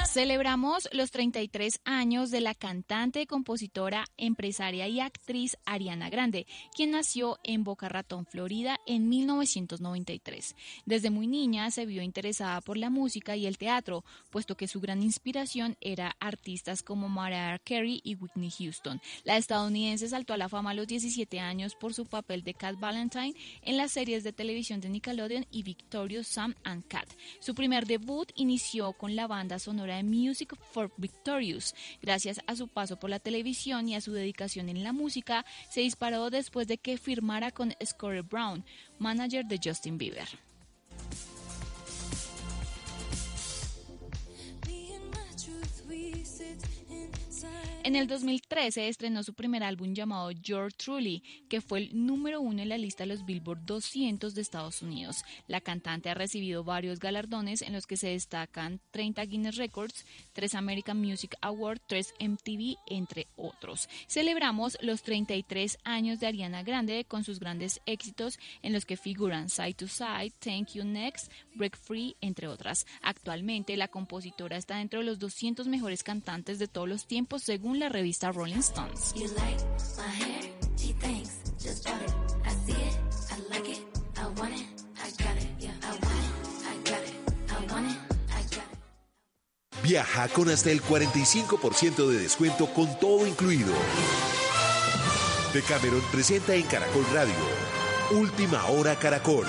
Celebramos los 33 años de la cantante, compositora, empresaria y actriz Ariana Grande, quien nació en Boca Ratón, Florida, en 1993. Desde muy niña se vio interesada por la música y el teatro, puesto que su gran inspiración era artistas como Mariah Carey y Whitney Houston. La estadounidense saltó a la fama a los 17 años por su papel de Cat Valentine en las series de televisión de Nickelodeon y Victorious Sam and Cat. Su primer debut inició con la banda sonora de Music for Victorious. Gracias a su paso por la televisión y a su dedicación en la música, se disparó después de que firmara con Scotty Brown, manager de Justin Bieber. En el 2013 estrenó su primer álbum llamado Yours Truly, que fue el número 1 en la lista de los Billboard 200 de Estados Unidos. La cantante ha recibido varios galardones en los que se destacan 30 Guinness Records, 3 American Music Awards, 3 MTV, entre otros. Celebramos los 33 años de Ariana Grande con sus grandes éxitos en los que figuran Side to Side, Thank You Next, Break Free, entre otras. Actualmente la compositora está dentro de los 200 mejores cantantes de todos los tiempos según la revista Rolling Stones. Viaja con hasta el 45% de descuento con todo incluido. Decameron presenta en Caracol Radio Última Hora Caracol.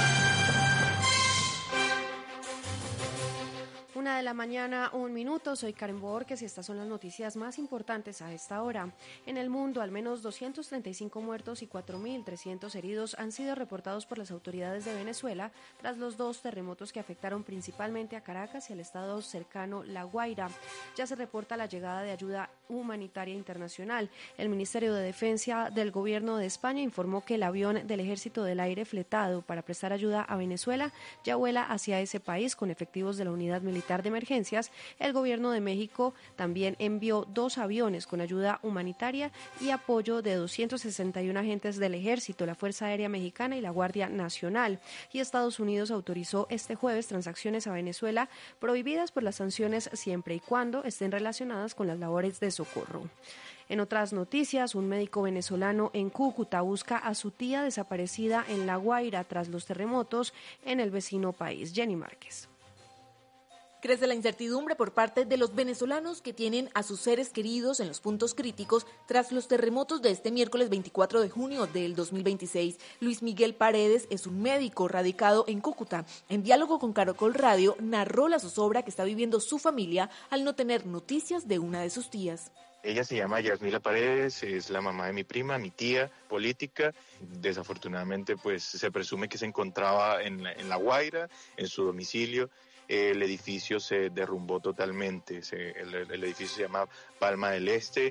1:01 a.m, soy Karen Borges y estas son las noticias más importantes a esta hora. En el mundo, al menos 235 muertos y 4.300 heridos han sido reportados por las autoridades de Venezuela tras los 2 terremotos que afectaron principalmente a Caracas y al estado cercano La Guaira. Ya se reporta la llegada de ayuda humanitaria internacional. El Ministerio de Defensa del Gobierno de España informó que el avión del Ejército del Aire fletado para prestar ayuda a Venezuela ya vuela hacia ese país con efectivos de la Unidad Militar de Emergencias. El Gobierno de México también envió 2 aviones con ayuda humanitaria y apoyo de 261 agentes del Ejército, la Fuerza Aérea Mexicana y la Guardia Nacional. Y Estados Unidos autorizó este jueves transacciones a Venezuela prohibidas por las sanciones siempre y cuando estén relacionadas con las labores de socorro. En otras noticias, un médico venezolano en Cúcuta busca a su tía desaparecida en La Guaira tras los terremotos en el vecino país. Jenny Márquez. Crece la incertidumbre por parte de los venezolanos que tienen a sus seres queridos en los puntos críticos tras los terremotos de este miércoles 24 de junio del 2026. Luis Miguel Paredes es un médico radicado en Cúcuta. En diálogo con Caracol Radio, narró la zozobra que está viviendo su familia al no tener noticias de una de sus tías. Ella se llama Yasmila Paredes, es la mamá de mi prima, mi tía política. Desafortunadamente, pues se presume que se encontraba en La Guaira, en su domicilio. El edificio se derrumbó totalmente. El edificio se llama Palma del Este,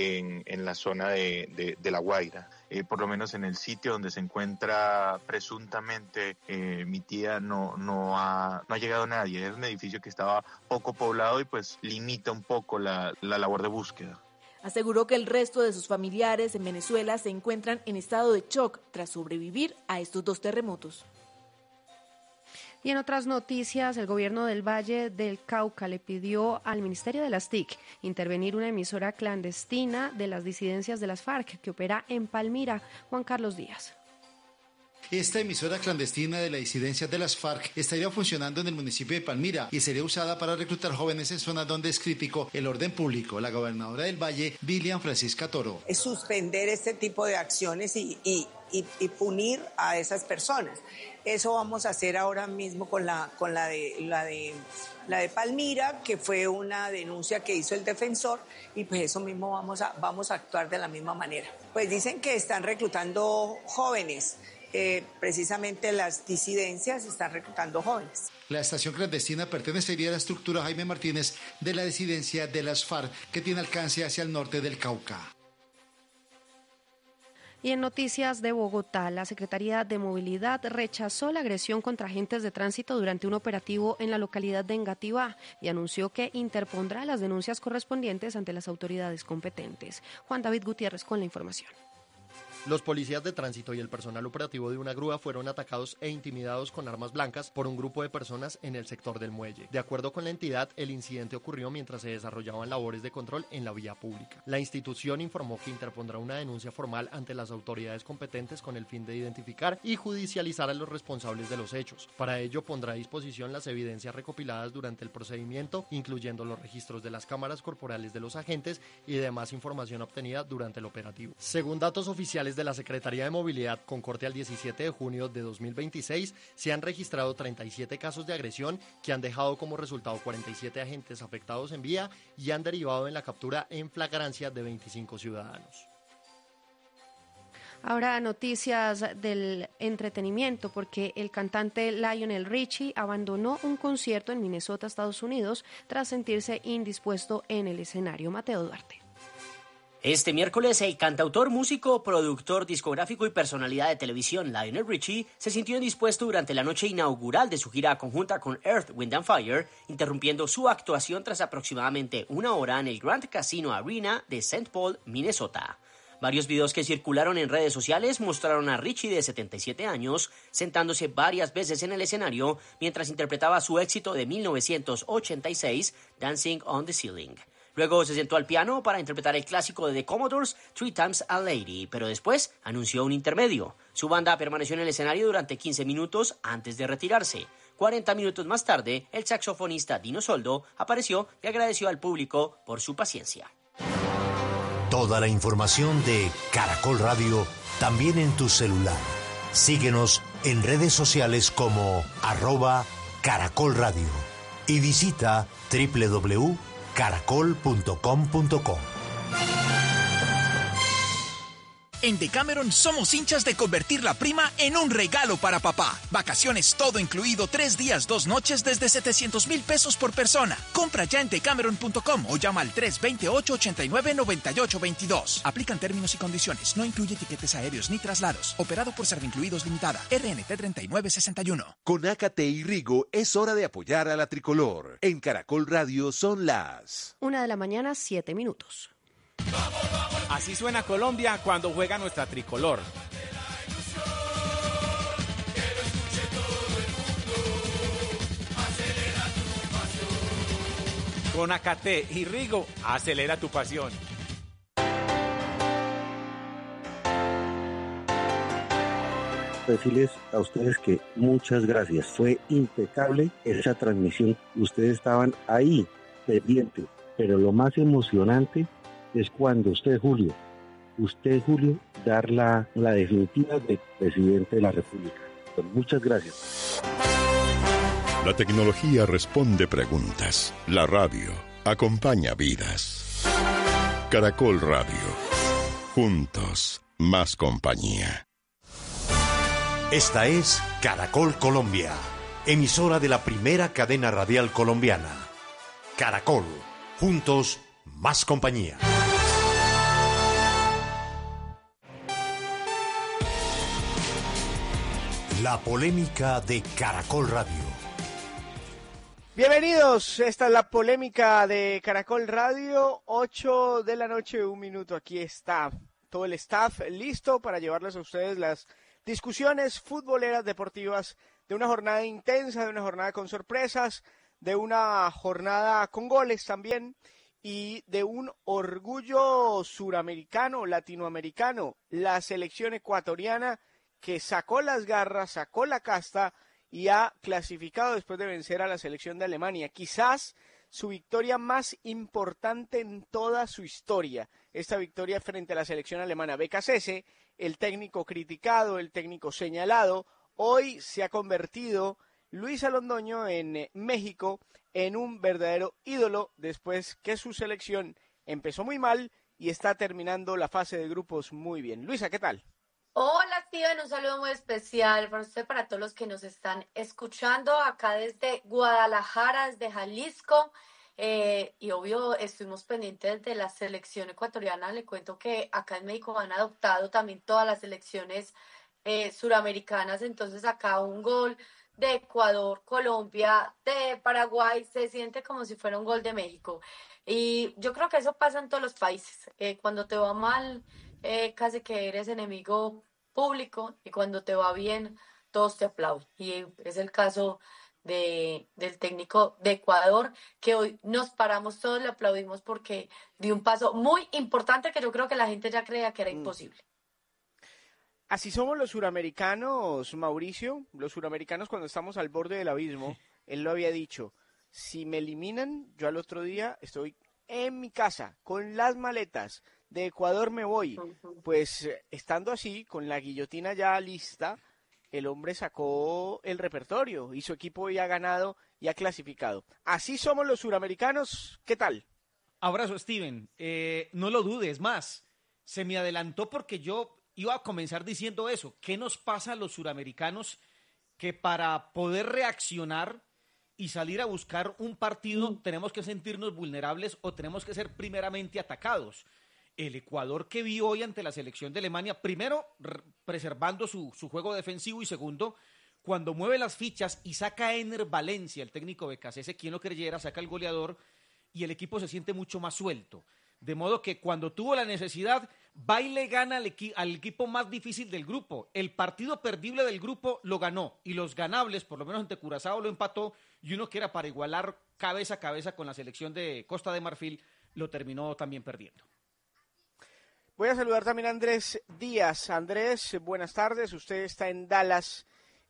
en la zona de La Guaira. Por lo menos en el sitio donde se encuentra presuntamente mi tía no ha llegado nadie. Es un edificio que estaba poco poblado y pues limita un poco la labor de búsqueda. Aseguró que el resto de sus familiares en Venezuela se encuentran en estado de shock tras sobrevivir a estos 2 terremotos. Y en otras noticias, el gobierno del Valle del Cauca le pidió al Ministerio de las TIC intervenir una emisora clandestina de las disidencias de las FARC que opera en Palmira. Juan Carlos Díaz. Esta emisora clandestina de la disidencia de las FARC estaría funcionando en el municipio de Palmira y sería usada para reclutar jóvenes en zonas donde es crítico el orden público. La gobernadora del Valle, Bilian Francisca Toro. Es suspender este tipo de acciones y punir a esas personas. Eso vamos a hacer ahora mismo con la de Palmira, que fue una denuncia que hizo el defensor, y pues eso mismo vamos a actuar de la misma manera. Pues dicen que están reclutando jóvenes. Precisamente las disidencias están reclutando jóvenes. La estación clandestina pertenecería a la estructura Jaime Martínez de la disidencia de las FARC, que tiene alcance hacia el norte del Cauca. Y en noticias de Bogotá, la Secretaría de Movilidad rechazó la agresión contra agentes de tránsito durante un operativo en la localidad de Engativá y anunció que interpondrá las denuncias correspondientes ante las autoridades competentes. Juan David Gutiérrez con la información. Los policías de tránsito y el personal operativo de una grúa fueron atacados e intimidados con armas blancas por un grupo de personas en el sector del muelle. De acuerdo con la entidad, el incidente ocurrió mientras se desarrollaban labores de control en la vía pública. La institución informó que interpondrá una denuncia formal ante las autoridades competentes con el fin de identificar y judicializar a los responsables de los hechos. Para ello pondrá a disposición las evidencias recopiladas durante el procedimiento, incluyendo los registros de las cámaras corporales de los agentes y demás información obtenida durante el operativo. Según datos oficiales de la Secretaría de Movilidad, con corte al 17 de junio de 2026, se han registrado 37 casos de agresión que han dejado como resultado 47 agentes afectados en vía y han derivado en la captura en flagrancia de 25 ciudadanos. Ahora noticias del entretenimiento, porque el cantante Lionel Richie abandonó un concierto en Minnesota, Estados Unidos, tras sentirse indispuesto en el escenario. Mateo Duarte. Este miércoles, el cantautor, músico, productor discográfico y personalidad de televisión Lionel Richie se sintió indispuesto durante la noche inaugural de su gira conjunta con Earth, Wind & Fire, interrumpiendo su actuación tras aproximadamente una hora en el Grand Casino Arena de St. Paul, Minnesota. Varios videos que circularon en redes sociales mostraron a Richie, de 77 años, sentándose varias veces en el escenario mientras interpretaba su éxito de 1986, Dancing on the Ceiling. Luego se sentó al piano para interpretar el clásico de The Commodores, Three Times a Lady, pero después anunció un intermedio. Su banda permaneció en el escenario durante 15 minutos antes de retirarse. 40 minutos más tarde, el saxofonista Dino Soldo apareció y agradeció al público por su paciencia. Toda la información de Caracol Radio también en tu celular. Síguenos en redes sociales como @Caracol Radio y visita www.caracol.com.co. En Decameron somos hinchas de convertir la prima en un regalo para papá. Vacaciones todo incluido, 3 días, 2 noches desde 700,000 pesos por persona. Compra ya en decameron.com o llama al 328-89-9822. Aplican términos y condiciones. No incluye tiquetes aéreos ni traslados. Operado por Servincluidos Limitada. RNT 3961. Con Ácate y Rigo es hora de apoyar a la tricolor. En Caracol Radio son las 1:00 a.m, 7 minutos. Así suena Colombia cuando juega nuestra tricolor. Con Ácate y Rigo, acelera tu pasión. Decirles a ustedes que muchas gracias. Fue impecable esa transmisión. Ustedes estaban ahí, pendientes. Pero lo más emocionante es cuando usted, Julio, dar la definitiva de presidente de la República. Pues muchas gracias. La tecnología responde preguntas. La radio acompaña vidas. Caracol Radio. Juntos, más compañía. Esta es Caracol Colombia, emisora de la primera cadena radial colombiana. Caracol. Juntos, más compañía. La polémica de Caracol Radio. Bienvenidos, esta es la polémica de Caracol Radio, 8 de la noche, 1 minuto. Aquí está todo el staff listo para llevarles a ustedes las discusiones futboleras deportivas de una jornada intensa, de una jornada con sorpresas, de una jornada con goles también y de un orgullo suramericano, latinoamericano, la selección ecuatoriana que sacó las garras, sacó la casta y ha clasificado después de vencer a la selección de Alemania. Quizás su victoria más importante en toda su historia, esta victoria frente a la selección alemana. BKSS, el técnico criticado, el técnico señalado, hoy se ha convertido Luis Alondoño en México en un verdadero ídolo después que su selección empezó muy mal y está terminando la fase de grupos muy bien. Luisa, ¿qué tal? Hola, Steven, un saludo muy especial para usted, para todos los que nos están escuchando acá desde Guadalajara, desde Jalisco. Y obvio, estuvimos pendientes de la selección ecuatoriana. Le cuento que acá en México han adoptado también todas las selecciones suramericanas. Entonces acá un gol de Ecuador, Colombia, de Paraguay, se siente como si fuera un gol de México. Y yo creo que eso pasa en todos los países. Cuando te va mal casi que eres enemigo público y cuando te va bien todos te aplauden. Y es el caso del técnico de Ecuador, que hoy nos paramos todos, le aplaudimos porque dio un paso muy importante que yo creo que la gente ya creía que era imposible. Así somos los suramericanos, Mauricio. Los suramericanos cuando estamos al borde del abismo, él lo había dicho, si me eliminan, yo al otro día estoy en mi casa, con las maletas, de Ecuador me voy. Pues estando así, con la guillotina ya lista, el hombre sacó el repertorio y su equipo ya ha ganado y ha clasificado. Así somos los suramericanos, ¿qué tal? Abrazo, Steven. No lo dudes más. Se me adelantó porque yo iba a comenzar diciendo eso. ¿Qué nos pasa a los suramericanos que para poder reaccionar y salir a buscar un partido tenemos que sentirnos vulnerables o tenemos que ser primeramente atacados? El Ecuador que vi hoy ante la selección de Alemania, primero preservando su juego defensivo y segundo, cuando mueve las fichas y saca a Ener Valencia, el técnico BKC, quien lo creyera, saca el goleador y el equipo se siente mucho más suelto. De modo que cuando tuvo la necesidad, va y le gana al equipo más difícil del grupo. El partido perdible del grupo lo ganó y los ganables, por lo menos ante Curazao, lo empató y uno que era para igualar cabeza a cabeza con la selección de Costa de Marfil, lo terminó también perdiendo. Voy a saludar también a Andrés Díaz. Andrés, buenas tardes. Usted está en Dallas,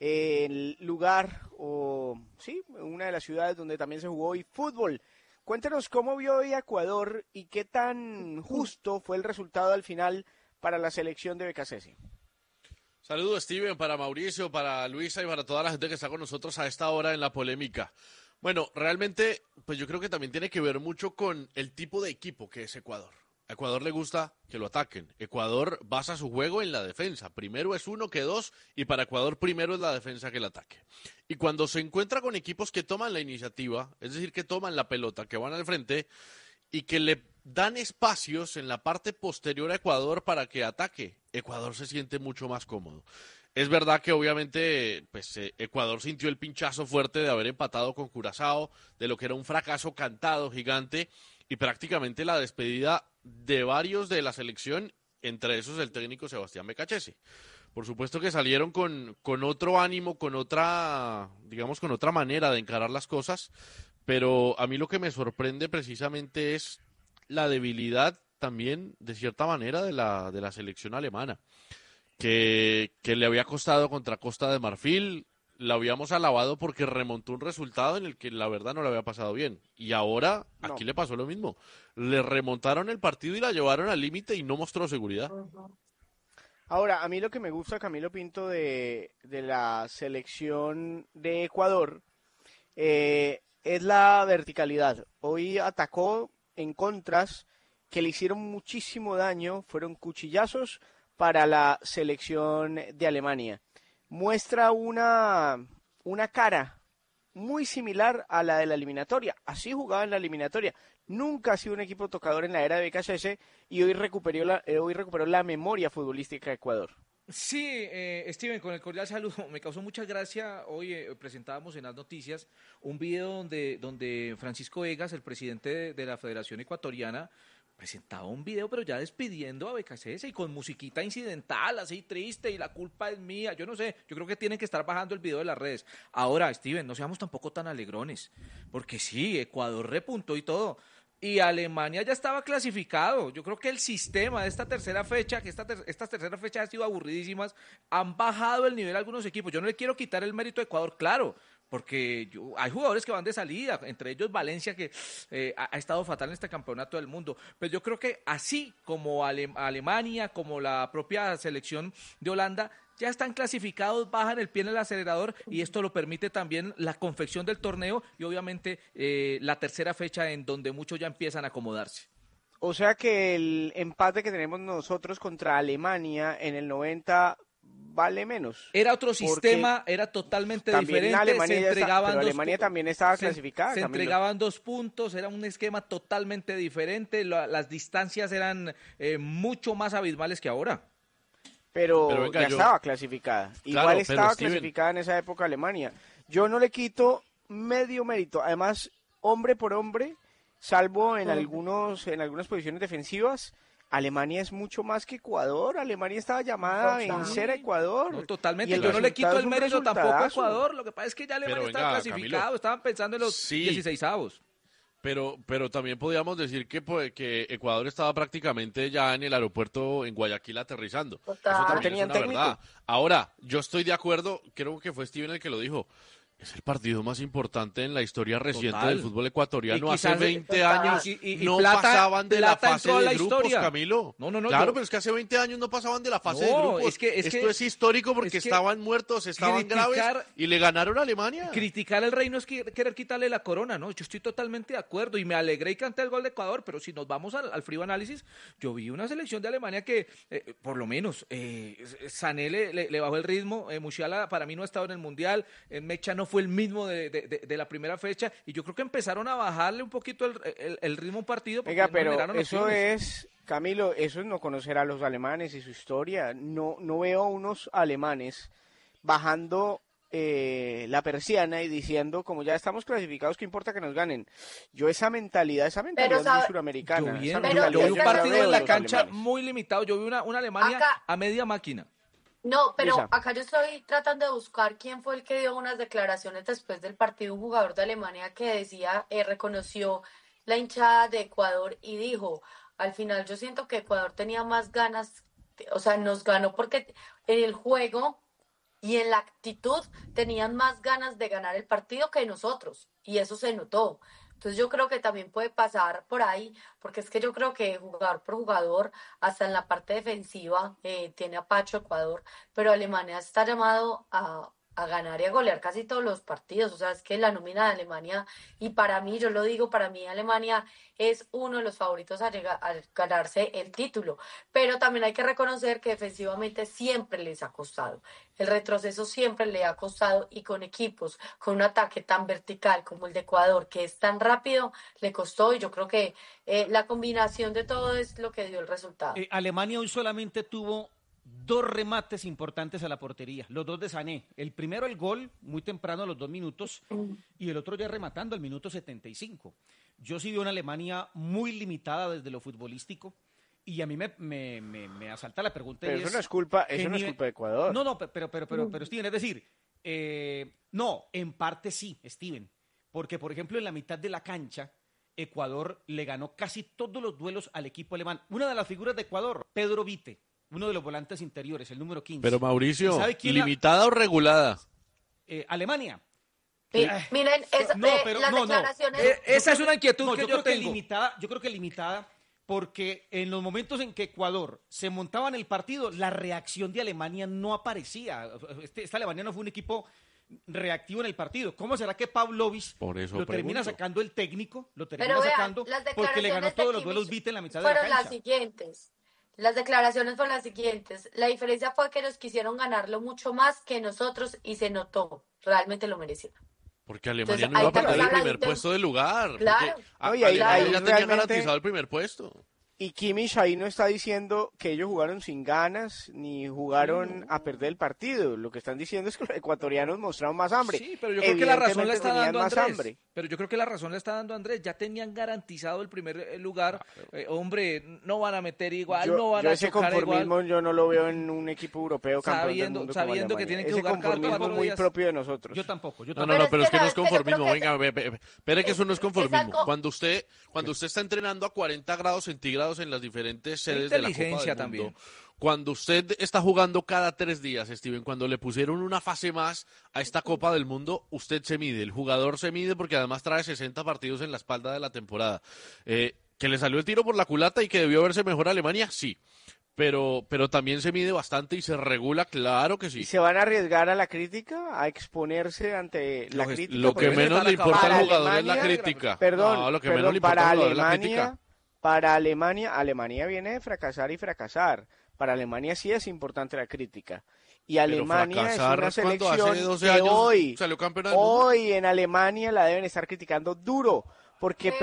el lugar, una de las ciudades donde también se jugó hoy fútbol. Cuéntenos cómo vio hoy a Ecuador y qué tan justo fue el resultado al final para la selección de BKC. Saludos, Steven, para Mauricio, para Luisa y para toda la gente que está con nosotros a esta hora en la polémica. Bueno, realmente, pues yo creo que también tiene que ver mucho con el tipo de equipo que es Ecuador. A Ecuador le gusta que lo ataquen. Ecuador basa su juego en la defensa. Primero es uno que dos, y para Ecuador primero es la defensa que el ataque. Y cuando se encuentra con equipos que toman la iniciativa, es decir, que toman la pelota, que van al frente y que le dan espacios en la parte posterior a Ecuador para que ataque, Ecuador se siente mucho más cómodo. Es verdad que obviamente pues, Ecuador sintió el pinchazo fuerte de haber empatado con Curazao, de lo que era un fracaso cantado gigante, y prácticamente la despedida de varios de la selección, entre esos el técnico Sebastián Becachese. Por supuesto que salieron con otro ánimo, con otra manera de encarar las cosas, pero a mí lo que me sorprende precisamente es la debilidad también, de cierta manera, de la selección alemana, que le había costado contra Costa de Marfil. La habíamos alabado porque remontó un resultado en el que la verdad no le había pasado bien. Y ahora aquí le pasó lo mismo. Le remontaron el partido y la llevaron al límite y no mostró seguridad. Ahora, a mí lo que me gusta, Camilo Pinto, de la selección de Ecuador es la verticalidad. Hoy atacó en contras que le hicieron muchísimo daño. Fueron cuchillazos para la selección de Alemania. Muestra una cara muy similar a la de la eliminatoria. Así jugaba en la eliminatoria. Nunca ha sido un equipo tocador en la era de BKC y hoy recuperó la memoria futbolística de Ecuador. Sí, Steven, con el cordial saludo. Me causó mucha gracia. Hoy presentábamos en las noticias un video donde Francisco Vegas, el presidente de la Federación Ecuatoriana, presentaba un video, pero ya despidiendo a BKC y con musiquita incidental, así triste, y la culpa es mía. Yo no sé, yo creo que tienen que estar bajando el video de las redes. Ahora, Steven, no seamos tampoco tan alegrones, porque sí, Ecuador repuntó y todo, y Alemania ya estaba clasificado. Yo creo que el sistema de esta tercera fecha, que estas terceras fechas han sido aburridísimas, han bajado el nivel a algunos equipos. Yo no le quiero quitar el mérito a Ecuador, claro, porque hay jugadores que van de salida, entre ellos Valencia, que ha estado fatal en este campeonato del mundo. Pero yo creo que así como Alemania, como la propia selección de Holanda, ya están clasificados, bajan el pie en el acelerador, y esto lo permite también la confección del torneo y obviamente la tercera fecha en donde muchos ya empiezan a acomodarse. O sea que el empate que tenemos nosotros contra Alemania en el 90 vale menos. Era otro sistema, era totalmente diferente. Alemania también estaba clasificada. Se entregaban 2 puntos, era un esquema totalmente diferente, las distancias eran mucho más abismales que ahora. Pero venga, estaba clasificada. Claro, igual estaba clasificada en esa época Alemania. Yo no le quito medio mérito. Además, hombre por hombre, salvo en algunas posiciones defensivas, Alemania es mucho más que Ecuador. Alemania estaba llamada a vencer a Ecuador. No, totalmente. Yo no le quito el mérito tampoco a Ecuador. Lo que pasa es que ya Alemania estaba clasificado. Camilo, estaban pensando en los 16avos. Pero también podríamos decir que Ecuador estaba prácticamente ya en el aeropuerto en Guayaquil aterrizando. Total. Eso también Tenían es una técnico. verdad. Ahora, yo estoy de acuerdo, creo que fue Steven el que lo dijo. Es el partido más importante en la historia reciente del fútbol ecuatoriano. Hace 20 años no pasaban de la fase de grupos, Camilo. Claro, pero es que hace 20 años no pasaban de la fase de grupos. Esto es histórico porque estaban muertos, estaban graves y le ganaron a Alemania. Criticar al rey no es querer quitarle la corona, ¿no? Yo estoy totalmente de acuerdo y me alegré y canté el gol de Ecuador, pero si nos vamos al frío análisis, yo vi una selección de Alemania que, por lo menos, Sané le bajó el ritmo, Musiala para mí no ha estado en el Mundial, Mecha no fue el mismo de la primera fecha y yo creo que empezaron a bajarle un poquito el ritmo a un partido. Venga, pero eso es, Camilo, eso es no conocer a los alemanes y su historia. No veo unos alemanes bajando la persiana y diciendo, como ya estamos clasificados, ¿qué importa que nos ganen? Yo esa mentalidad es muy suramericana. Yo vi un partido en la cancha muy limitado, yo vi una Alemania a media máquina. No, pero acá yo estoy tratando de buscar quién fue el que dio unas declaraciones después del partido, un jugador de Alemania que decía, reconoció la hinchada de Ecuador y dijo, al final yo siento que Ecuador tenía más ganas, o sea, nos ganó porque en el juego y en la actitud tenían más ganas de ganar el partido que nosotros, y eso se notó. Entonces yo creo que también puede pasar por ahí, porque es que yo creo que jugador por jugador, hasta en la parte defensiva, tiene a Pacho Ecuador, pero Alemania está llamado a ganar y a golear casi todos los partidos. O sea, es que la nómina de Alemania, y para mí, yo lo digo, para mí Alemania es uno de los favoritos a ganarse el título, pero también hay que reconocer que defensivamente siempre les ha costado. El retroceso siempre le ha costado y con equipos con un ataque tan vertical como el de Ecuador, que es tan rápido, le costó y yo creo que la combinación de todo es lo que dio el resultado. Alemania hoy solamente tuvo 2 remates importantes a la portería, los 2 de Sané. El primero, el gol, muy temprano a los 2 minutos, y el otro ya rematando al minuto 75. Yo sí vi una Alemania muy limitada desde lo futbolístico, y a mí me asalta la pregunta. Pero eso no es culpa de Ecuador. No, pero Steven, es decir, no, en parte sí, Steven, porque por ejemplo en la mitad de la cancha, Ecuador le ganó casi todos los duelos al equipo alemán. Una de las figuras de Ecuador, Pedro Vite, uno de los volantes interiores, el número 15. Pero Mauricio, ¿limitada o regulada? Alemania. Miren, las declaraciones... Esa es una inquietud que yo tengo. Yo creo que limitada, porque en los momentos en que Ecuador se montaba en el partido, la reacción de Alemania no aparecía. Esta Alemania no fue un equipo reactivo en el partido. ¿Cómo será que Pavlovich lo termina sacando el técnico? Lo termina sacando porque le ganó todos los duelos Vite en la mitad de la cancha. Fueron las siguientes. Las declaraciones fueron las siguientes. La diferencia fue que ellos quisieron ganarlo mucho más que nosotros y se notó. Realmente lo merecieron. Porque Alemania no iba a perder el primer puesto del lugar. Claro. Alemania ya tenía garantizado el primer puesto. Y Kimmich ahí no está diciendo que ellos jugaron sin ganas ni jugaron a perder el partido. Lo que están diciendo es que los ecuatorianos mostraron más hambre. Sí, pero yo creo que la razón la está dando Andrés. Pero yo creo que la razón la está dando Andrés. Ya tenían garantizado el primer lugar. Hombre, no van a meter igual, no van a ese chocar conformismo igual. Yo no lo veo en un equipo europeo campeón del mundo sabiendo que tienen que ese jugar conformismo muy propio de nosotros. Yo tampoco. No, pero es que no es conformismo. Venga, espere que eso no es conformismo. Cuando usted está entrenando a 40 grados centígrados en las diferentes sedes de la Copa del Mundo, también. Cuando usted está jugando cada 3 días, Steven, cuando le pusieron una fase más a esta Copa del Mundo, usted se mide, el jugador se mide porque además trae 60 partidos en la espalda de la temporada. Que le salió el tiro por la culata y que debió verse mejor Alemania, sí. Pero también se mide bastante y se regula, claro que sí. ¿Y se van a arriesgar a la crítica, a exponerse ante la crítica? Lo que menos le importa al jugador es la crítica. Perdón, lo que menos le importa al jugador es la crítica. Para Alemania viene de fracasar y fracasar. Para Alemania sí es importante la crítica. Y Alemania es una selección que hoy en Alemania la deben estar criticando duro, porque